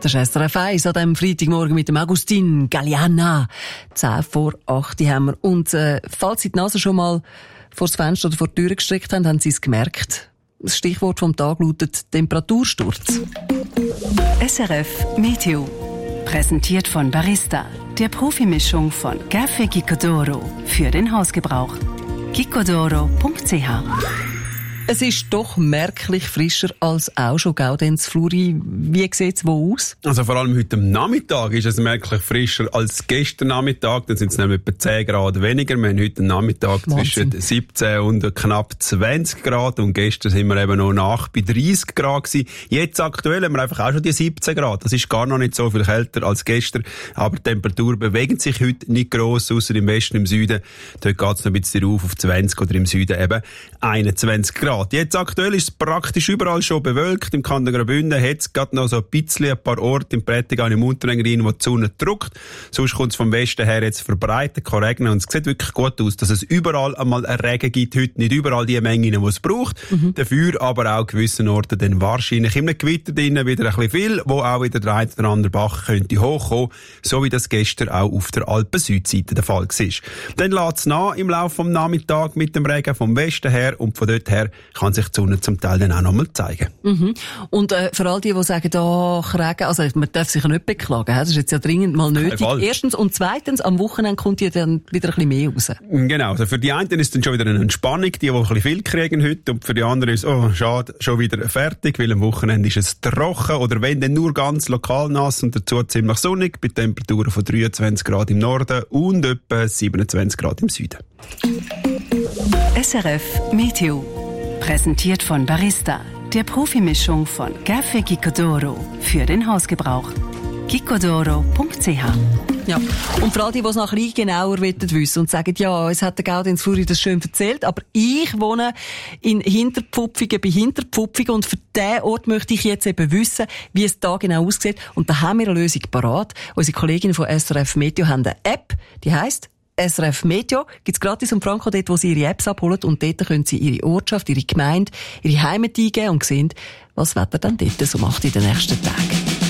Das ist SRF 1 an diesem Freitagmorgen mit dem Agustin Galliana. 10 vor 8 haben wir. Und falls Sie die Nase schon mal vor das Fenster oder vor die Tür gestreckt haben, haben Sie es gemerkt. Das Stichwort vom Tag lautet Temperatursturz. SRF Meteo. Präsentiert von Barista, der Profimischung von Café Gicodoro für den Hausgebrauch. gicodoro.ch. Es ist doch merklich frischer als auch schon Gaudenz Fluri. Wie sieht es wo aus? Also vor allem heute am Nachmittag ist es merklich frischer als gestern Nachmittag. Dann sind es nämlich etwa 10 Grad weniger. Wir haben heute Nachmittag zwischen 17 und knapp 20 Grad. Und gestern sind wir eben noch nach bei 30 Grad gewesen. Jetzt aktuell haben wir einfach auch schon die 17 Grad. Das ist gar noch nicht so viel kälter als gestern. Aber die Temperatur bewegt sich heute nicht gross, außer im Westen, im Süden. Dort geht es noch ein bisschen rauf auf 20 oder im Süden eben 21 Grad. Jetzt aktuell ist es praktisch überall schon bewölkt. Im Kanton Graubünden hat es gerade noch so ein paar Orte im Prättigau, im Unterengadin, wo die Sonne drückt. Sonst kommt es vom Westen her jetzt verbreitet, kann regnen. Und es sieht wirklich gut aus, dass es überall einmal einen Regen gibt. Heute nicht überall die Mengen, die es braucht. Dafür aber auch gewissen Orten dann wahrscheinlich in einem Gewitter drinnen wieder ein bisschen viel, wo auch wieder der eine oder andere Bach könnte hochkommen. So wie das gestern auch auf der Alpen-Südseite der Fall war. Dann lässt es nach im Laufe des Nachmittags mit dem Regen vom Westen her und von dort her kann sich die Sonne zum Teil dann auch noch mal zeigen. Und für all die sagen, Regen, also man darf sich ja nicht beklagen, das ist jetzt ja dringend mal nötig. Erstens und zweitens, am Wochenende kommt ja dann wieder ein bisschen mehr raus. Genau, also für die einen ist dann schon wieder eine Entspannung, die ein bisschen viel kriegen heute, und für die anderen ist schade, schon wieder fertig, weil am Wochenende ist es trocken oder wenn dann nur ganz lokal nass und dazu ziemlich sonnig, bei Temperaturen von 23 Grad im Norden und etwa 27 Grad im Süden. SRF Meteo. Präsentiert von Barista, der Profimischung von Café Gicodoro für den Hausgebrauch. gicodoro.ch. Ja, und für all die, die es noch ein bisschen genauer wissen und sagen, ja, es hat der Gaudenz Fluri das schön erzählt, aber ich wohne in Hinterpfupfigen bei Hinterpfupfigen und für diesen Ort möchte ich jetzt eben wissen, wie es da genau aussieht. Und da haben wir eine Lösung parat. Unsere Kolleginnen von SRF Meteo haben eine App, die heisst SRF Meteo, gibt's gratis um Franco dort, wo sie ihre Apps abholen, und dort können sie ihre Ortschaft, ihre Gemeinde, ihre Heimat eingeben und sehen, was das Wetter dann dort so macht in den nächsten Tagen.